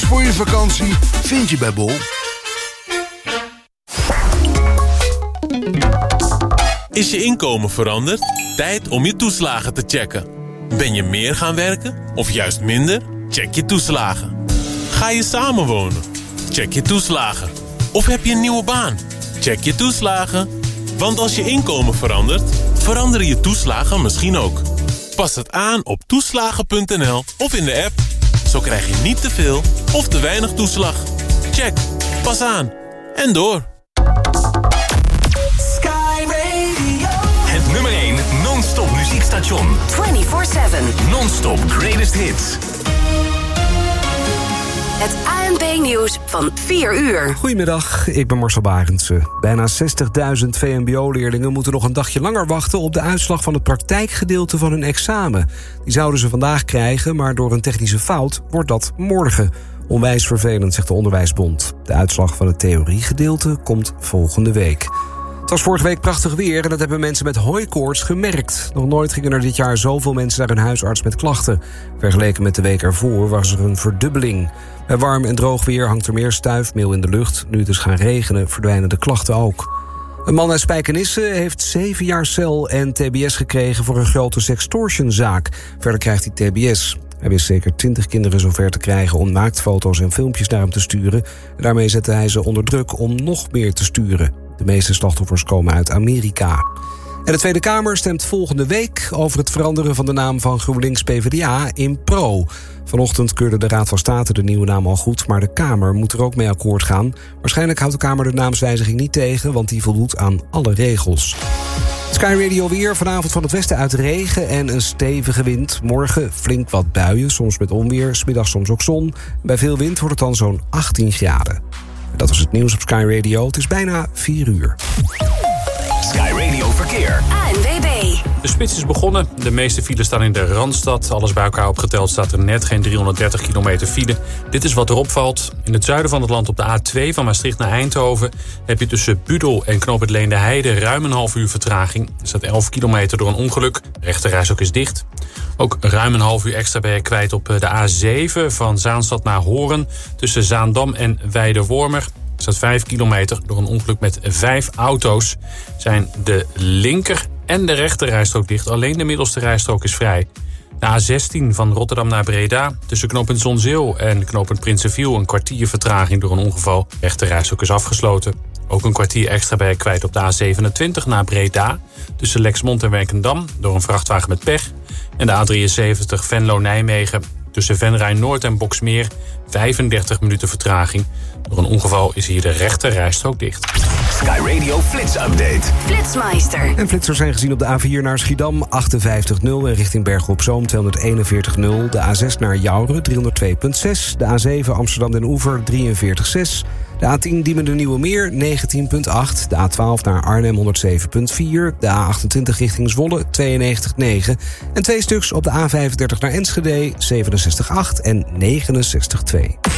Voor je vakantie vind je bij Bol. Is je inkomen veranderd? Tijd om je toeslagen te checken. Ben je meer gaan werken of juist minder? Check je toeslagen. Ga je samenwonen? Check je toeslagen. Of heb je een nieuwe baan? Check je toeslagen. Want als je inkomen verandert, veranderen je toeslagen misschien ook. Pas het aan op toeslagen.nl of in de app. Zo krijg je niet te veel of te weinig toeslag. Check. Pas aan. En door. Sky Radio. Het nummer 1 non-stop muziekstation. 24/7. Non-stop greatest hits. Het ANP-nieuws van 4 uur. Goedemiddag, ik ben Marcel Barendse. Bijna 60.000 VMBO-leerlingen moeten nog een dagje langer wachten op de uitslag van het praktijkgedeelte van hun examen. Die zouden ze vandaag krijgen, maar door een technische fout wordt dat morgen. Onwijs vervelend, zegt de Onderwijsbond. De uitslag van het theoriegedeelte komt volgende week. Het was vorige week prachtig weer en dat hebben mensen met hooikoorts gemerkt. Nog nooit gingen er dit jaar zoveel mensen naar hun huisarts met klachten. Vergeleken met de week ervoor was er een verdubbeling. Bij warm en droog weer hangt er meer stuifmeel in de lucht. Nu het is gaan regenen, verdwijnen de klachten ook. Een man uit Spijkenisse heeft 7 jaar cel en tbs gekregen voor een grote sextortionzaak. Verder krijgt hij tbs. Hij wist zeker 20 kinderen zover te krijgen om naaktfoto's en filmpjes naar hem te sturen. En daarmee zette hij ze onder druk om nog meer te sturen. De meeste slachtoffers komen uit Amerika. En de Tweede Kamer stemt volgende week over het veranderen van de naam van GroenLinks-PVDA in PRO. Vanochtend keurde de Raad van State de nieuwe naam al goed, maar de Kamer moet er ook mee akkoord gaan. Waarschijnlijk houdt de Kamer de naamswijziging niet tegen, want die voldoet aan alle regels. Sky Radio weer, vanavond van het westen uit regen en een stevige wind. Morgen flink wat buien, soms met onweer, 's middags soms ook zon. Bij veel wind wordt het dan zo'n 18 graden. Dat was het nieuws op Sky Radio. Het is bijna 4 uur. Sky Radio Verkeer. ANWB. De spits is begonnen. De meeste files staan in de Randstad. Alles bij elkaar opgeteld staat er net geen 330 kilometer file. Dit is wat er opvalt. In het zuiden van het land op de A2 van Maastricht naar Eindhoven heb je tussen Budel en Knoop het Leende Heide ruim een half uur vertraging. Er staat 11 kilometer door een ongeluk. De rechterreis ook is dicht. Ook ruim een half uur extra ben je kwijt op de A7 van Zaanstad naar Hoorn. Tussen Zaandam en Weidewormer. Er staat 5 kilometer door een ongeluk met 5 auto's. Zijn de linker en de rechter rijstrook dicht. Alleen de middelste rijstrook is vrij. De A16 van Rotterdam naar Breda. Tussen knooppunt Zonzeel en knooppunt Prinsenviel een kwartier vertraging door een ongeval. De rechter rijstrook is afgesloten. Ook een kwartier extra ben je kwijt op de A27 naar Breda. Tussen Lexmond en Werkendam door een vrachtwagen met pech. En de A73 Venlo-Nijmegen. Tussen Venray Noord en Boksmeer 35 minuten vertraging. Door een ongeval is hier de rechter rijstrook dicht. Sky Radio Flits Update. Flitsmeister. En flitsers zijn gezien op de A4 naar Schiedam 58.0 en richting Bergen op Zoom 241.0. De A6 naar Jouren 302.6. De A7 Amsterdam Den Oever 43.6. De A10 Diemen de Nieuwe Meer 19.8. De A12 naar Arnhem 107.4. De A28 richting Zwolle 92.9. En 2 stuks op de A35 naar Enschede 67.8 en 69.2.